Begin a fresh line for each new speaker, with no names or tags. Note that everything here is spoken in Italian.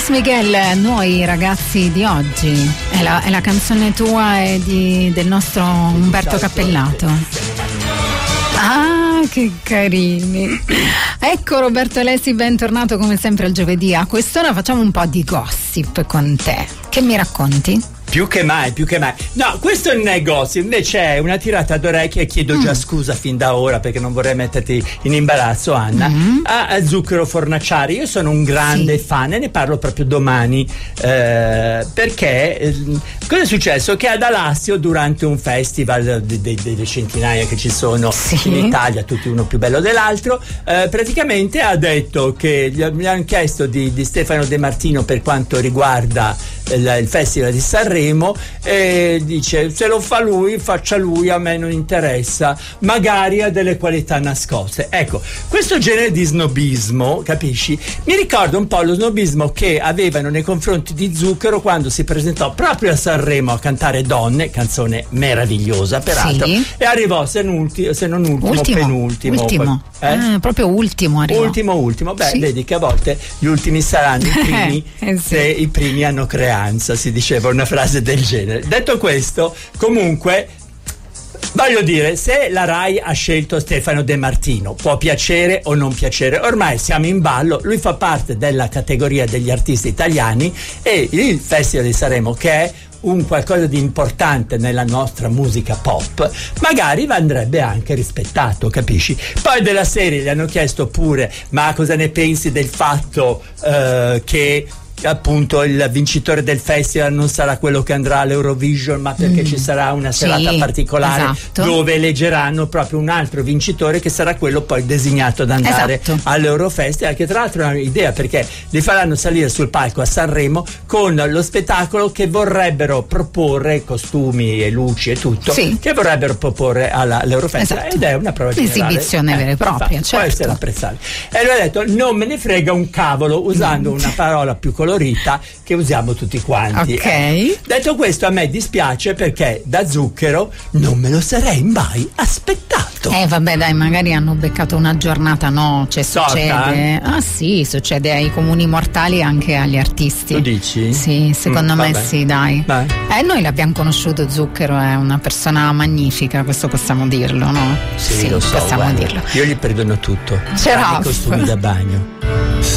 Luis Miguel, Noi ragazzi di oggi, è la canzone tua e del nostro Umberto Cappellato. Ah, che carini. Ecco Roberto Alessi, bentornato come sempre al giovedì. A quest'ora facciamo un po' di gossip con te. Che mi racconti?
Più che mai. No, questo non è gossip, invece è una tirata d'orecchie, e chiedo già scusa fin da ora perché non vorrei metterti in imbarazzo, Anna, a Zucchero Fornaciari. Io sono un grande fan e ne parlo proprio domani, perché cosa è successo? Che ad Alassio, durante un festival delle centinaia che ci sono in Italia, tutti uno più bello dell'altro, praticamente ha detto che gli hanno chiesto di Stefano De Martino per quanto riguarda il Festival di Sanremo, e dice: se lo fa lui, faccia lui, a me non interessa, magari ha delle qualità nascoste. Ecco, questo genere di snobismo, capisci, mi ricorda un po' lo snobismo che avevano nei confronti di Zucchero quando si presentò proprio a Sanremo a cantare Donne, canzone meravigliosa peraltro, e arrivò se non ultimo penultimo.
Proprio ultimo arrivò.
Ultimo. Vedi che a volte gli ultimi saranno i primi, se i primi hanno creanza, si diceva una frase del genere. Detto questo, comunque, voglio dire, se la Rai ha scelto Stefano De Martino, può piacere o non piacere, ormai siamo in ballo, lui fa parte della categoria degli artisti italiani, e il Festival di Sanremo, che è un qualcosa di importante nella nostra musica pop, magari andrebbe anche rispettato, capisci? Poi della serie gli hanno chiesto pure: ma cosa ne pensi del fatto che appunto il vincitore del festival non sarà quello che andrà all'Eurovision, ma perché ci sarà una serata particolare, dove eleggeranno proprio un altro vincitore che sarà quello poi designato ad andare all'Eurofestival, che tra l'altro è un'idea, perché li faranno salire sul palco a Sanremo con lo spettacolo che vorrebbero proporre, costumi e luci e tutto, che vorrebbero proporre all'Eurofestival, ed è una prova generale,
esibizione vera e propria,
può essere apprezzabile. E lui ha detto: non me ne frega un cavolo, usando una parola più colorita che usiamo tutti quanti. Detto questo, a me dispiace, perché da Zucchero non me lo sarei mai aspettato.
Vabbè, dai, magari hanno beccato una giornata, succede. Succede ai comuni mortali e anche agli artisti.
Tu dici?
Sì, secondo me sì, dai. Noi l'abbiamo conosciuto, Zucchero è una persona magnifica, questo possiamo dirlo, no?
Sì, lo so,
possiamo dirlo.
Io gli perdono tutto,
i
costumi da bagno.